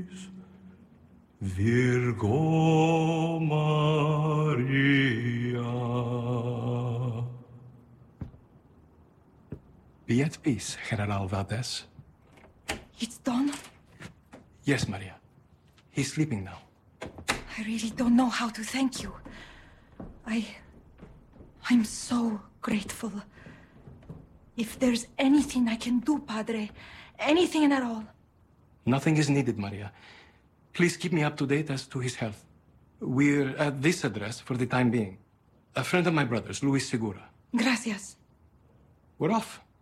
Virgo Maria. Be at peace, General Valdez. It's done? Yes, Maria. He's sleeping now. I really don't know how to thank you. I'm so grateful. If there's anything I can do, Padre, anything at all. Nothing is needed, Maria. Please keep me up to date as to his health. We're at this address for the time being. A friend of my brother's, Luis Segura. Gracias. We're off.